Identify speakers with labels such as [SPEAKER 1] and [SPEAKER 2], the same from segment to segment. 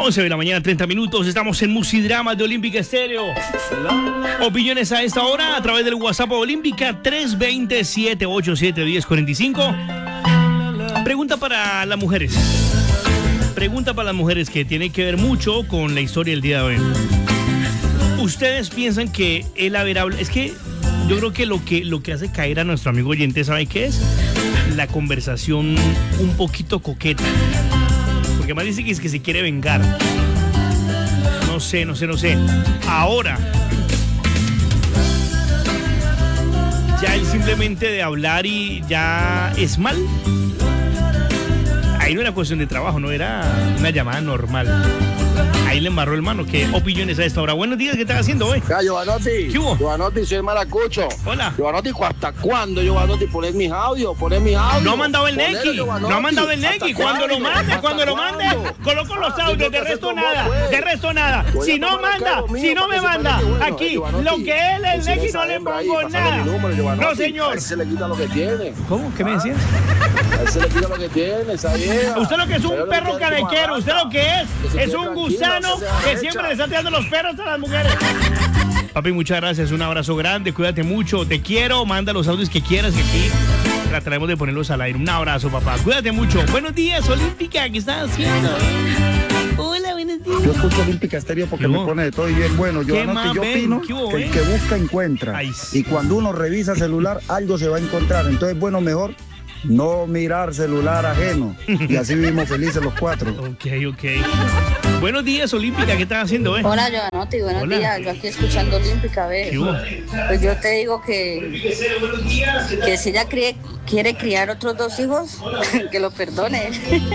[SPEAKER 1] 11 de la mañana, 30 minutos. Estamos en Musidramas de Olímpica Estéreo. Opiniones a esta hora a través del WhatsApp Olímpica 320-787-1045. Pregunta para las mujeres. Pregunta para las mujeres que tiene que ver mucho con la historia del día de hoy. ¿Ustedes piensan que el haber hablado... Es que yo creo que lo que hace caer a nuestro amigo oyente, ¿sabe qué es? La conversación un poquito coqueta. Porque más dice que es que se quiere vengar. No sé. Ahora, ya él simplemente de hablar y ya es mal. Ahí no era cuestión de trabajo, no era una llamada normal. Ahí le embarró el mano. ¿Qué opiniones a esta hora? Buenos días, ¿qué estás haciendo hoy?
[SPEAKER 2] Giovanotti.
[SPEAKER 1] ¿Qué hubo?
[SPEAKER 2] Giovanotti, soy el maracucho.
[SPEAKER 1] Hola.
[SPEAKER 2] Giovanotti, ¿hasta cuándo, Giovanotti? Poner mis audios.
[SPEAKER 1] No ha mandado el Neki. No ha mandado el Neki. Cuando lo mande, coloco los audios. De resto nada. Si no me manda aquí lo que él, el Neki, no le pongo nada. No, señor.
[SPEAKER 2] A ese le quita lo que tiene.
[SPEAKER 1] ¿Cómo? ¿Qué me decías?
[SPEAKER 2] A ese le quita lo que tiene, esa vieja.
[SPEAKER 1] Usted lo que es un perro carequero. Usted lo que es un gusano que siempre le está tirando los perros a las mujeres. Papi, muchas gracias, un abrazo grande, cuídate mucho, te quiero, manda los audios que quieras que aquí trataremos de ponerlos al aire. Un abrazo, papá, cuídate mucho. Buenos días, Olímpica, ¿qué estás haciendo? Hola, buenos días.
[SPEAKER 3] Yo escucho Olímpica Estéreo porque me pone de todo y bien bueno. Yo opino que el que busca encuentra.
[SPEAKER 1] Ay, sí.
[SPEAKER 3] Y cuando uno revisa celular, algo se va a encontrar. Entonces, bueno, mejor no mirar celular ajeno. Y así vivimos felices los cuatro.
[SPEAKER 1] Ok. Buenos días, Olímpica, ¿qué estás haciendo,
[SPEAKER 4] Hola, Giovanotti, buenos días. Yo aquí escuchando Olímpica, ¿ves? Pues yo te digo que si ella quiere criar otros 2 hijos, que lo perdone.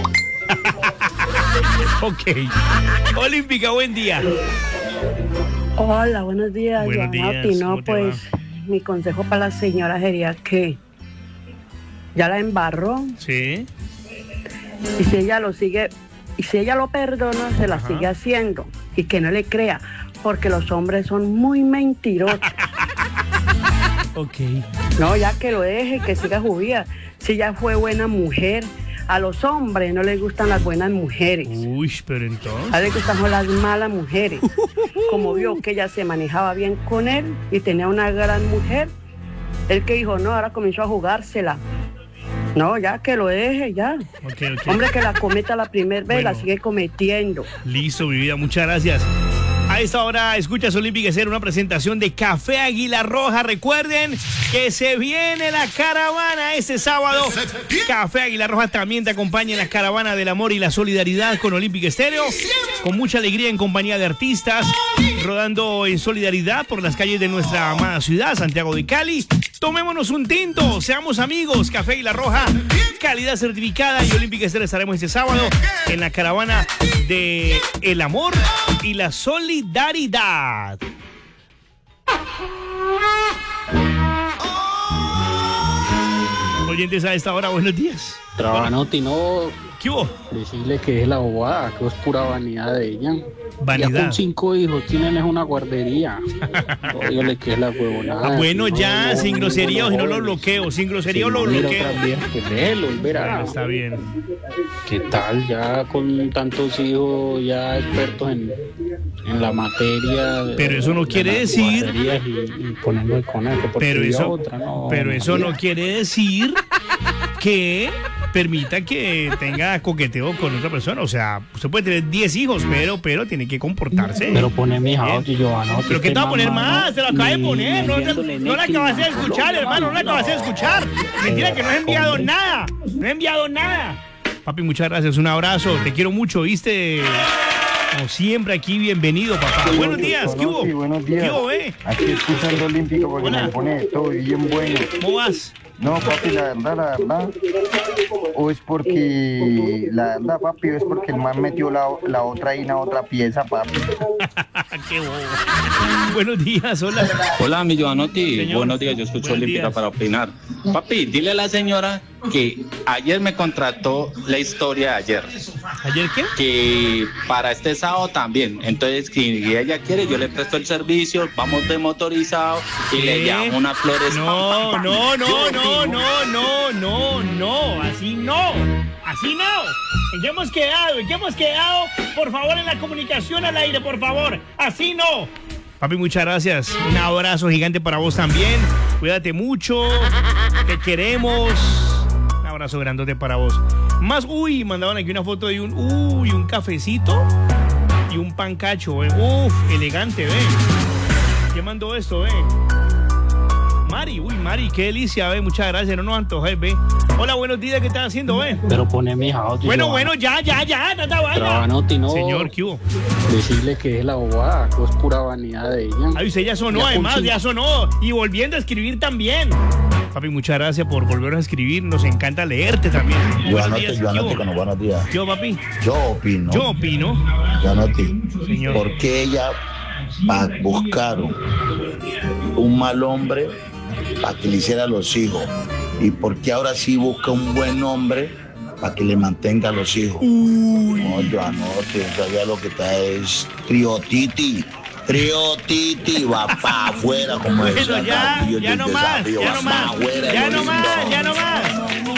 [SPEAKER 1] Ok. Olímpica, buen día.
[SPEAKER 5] Hola, buenos días, Giovanotti. No, pues mi consejo para la señora sería que ya la embarró.
[SPEAKER 1] Sí.
[SPEAKER 5] Y si ella lo sigue, y si ella lo perdona, se la sigue haciendo. Y que no le crea, porque los hombres son muy mentirosos.
[SPEAKER 1] Ok.
[SPEAKER 5] No, ya que lo deje, que siga su vida. Si ella fue buena mujer, a los hombres no les gustan las buenas mujeres.
[SPEAKER 1] Uy, pero entonces...
[SPEAKER 5] A les gustan las malas mujeres. Como vio que ella se manejaba bien con él y tenía una gran mujer, él que dijo, no, ahora comenzó a jugársela. No, ya que lo deje, ya.
[SPEAKER 1] Okay.
[SPEAKER 5] Hombre, que la cometa la primera vez, la sigue cometiendo.
[SPEAKER 1] Listo, mi vida, muchas gracias. A esta hora escuchas Olímpica Estéreo, una presentación de Café Águila Roja. Recuerden que se viene la caravana este sábado. Café Águila Roja también te acompaña en la caravana del amor y la solidaridad con Olímpica Estéreo. Con mucha alegría en compañía de artistas, rodando en solidaridad por las calles de nuestra amada ciudad, Santiago de Cali. Tomémonos un tinto, seamos amigos. Café Águila Roja, calidad certificada, y Olímpica Estéreo estaremos este sábado en la caravana de el amor y la solidaridad. Oyentes a esta hora, buenos días.
[SPEAKER 6] Giovanotti, no.
[SPEAKER 1] ¿Qué hubo?
[SPEAKER 6] Decirle que es la bobada, que es pura vanidad de ella.
[SPEAKER 1] Vanidad.
[SPEAKER 6] Ya con 5 hijos tienen es una guardería. Dígale que es la huevonada.
[SPEAKER 1] Bueno, ya, sin grosería, o si no lo bloqueo. Sin grosería o lo bloqueo.
[SPEAKER 6] Bueno,
[SPEAKER 1] está bien.
[SPEAKER 6] ¿Qué tal? Ya con tantos hijos, ya expertos en la materia.
[SPEAKER 1] Pero eso no quiere decir.
[SPEAKER 6] Y poniendo con él,
[SPEAKER 1] pero eso no quiere decir que permita que tenga coqueteo con otra persona. O sea, usted puede tener 10 hijos, pero tiene que comportarse.
[SPEAKER 6] Pero pone mi audio, Giovanotti.
[SPEAKER 1] ¿Pero qué te va a poner más? Se lo acabé de poner. No la acabas de escuchar, hermano. No la acabas de escuchar. Mentira que no he enviado nada. No he enviado nada. Papi, muchas gracias. Un abrazo. Te quiero mucho, ¿viste? Como siempre aquí, bienvenido, papá. Buenos días, ¿qué hubo?
[SPEAKER 3] Buenos días.
[SPEAKER 1] ¿Qué hubo,
[SPEAKER 3] Aquí escuchando Olímpico porque me pone todo bien bueno.
[SPEAKER 1] ¿Cómo vas?
[SPEAKER 3] No, papi, la verdad, o es porque, papi, es porque el man metió la otra ahí en la otra pieza, papi.
[SPEAKER 1] Qué bobo. Buenos días, hola.
[SPEAKER 7] Hola, mi Giovanotti.
[SPEAKER 1] Señor.
[SPEAKER 7] Buenos días, yo escucho Olímpica para opinar. Papi, dile a la señora que ayer me contrató la historia de ayer.
[SPEAKER 1] ¿Ayer qué?
[SPEAKER 7] Que para este sábado también. Entonces, si ella quiere, yo le presto el servicio, vamos de motorizado y le llamo unas flores.
[SPEAKER 1] No. así no. ¿En qué hemos quedado? Por favor, en la comunicación al aire, por favor. Así no. Papi, muchas gracias. Un abrazo gigante para vos también. Cuídate mucho. Te queremos. Un abrazo grandote para vos. Más, mandaban aquí una foto de un cafecito y un pancacho, ¿ve? Elegante, ¿ve? ¿Quién mandó esto, ve? Mari, qué delicia, ve. Muchas gracias, no nos antojes, ve. Hola, buenos días, ¿qué estás haciendo, ve?
[SPEAKER 6] Pero pone mi audio.
[SPEAKER 1] Bueno, ya, tanta vaina.
[SPEAKER 6] Trabanoti, no.
[SPEAKER 1] Señor, ¿qué hubo?
[SPEAKER 6] Decirle que es la bobada, que es pura vanidad de ella.
[SPEAKER 1] Ay, usted ya sonó, además, ya sonó. Y volviendo a escribir también. Papi, muchas gracias por volver a escribir. Nos encanta leerte también.
[SPEAKER 8] Yo anote con los buenos días.
[SPEAKER 1] ¿Yo, papi?
[SPEAKER 8] Yo opino.
[SPEAKER 1] Yo
[SPEAKER 8] anote.
[SPEAKER 1] Señor.
[SPEAKER 8] ¿Por qué ella va a buscar un mal hombre para que le hiciera los hijos? ¿Y por qué ahora sí busca un buen hombre para que le mantenga a los hijos? No, yo anote. Todavía lo que está es triotiti, va para afuera como
[SPEAKER 1] bueno, ya no más.